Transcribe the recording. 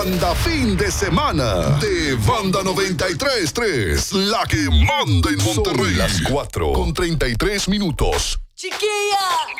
Banda Fin de Semana de Banda 93.3, la que manda en Monterrey. Son las 4:33. Chiquilla.